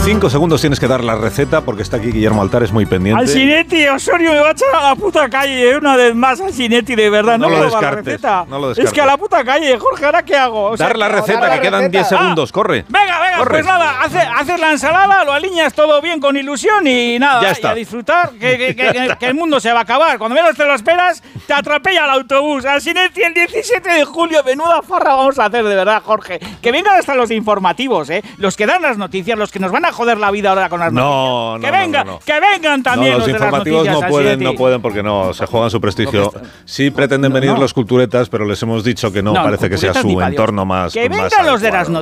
5 segundos tienes que dar la receta porque está aquí Guillermo Altares muy pendiente. Alcinetti, Osorio me va a echar a la puta calle una vez más, Alcinetti, de verdad. No No lo me va la descartes, receta. no lo descartes. Es que a la puta calle, Jorge, ¿ahora qué hago? O sea, Dar la receta, dar que la quedan receta. 10 segundos, corre. Venga, Corre. pues nada, haces la ensalada, lo alineas todo bien con ilusión y nada, Ya y está. a disfrutar, que el mundo se va a acabar. Cuando menos te lo esperas, te atropella el autobús. Alcinetti, el 17 de julio, menuda farra vamos a hacer, de verdad, Jorge. Que vengan hasta los informativos, los que dan las noticias, los que nos van a joder la vida ahora con las noticias. Que vengan también No, los los de las informativos noticias, no pueden porque no, se juegan su prestigio. Sí pretenden venir los culturetas, pero les hemos dicho que no parece que sea culturetas ni su pa' Dios. entorno más Que más vengan los de las adecuado.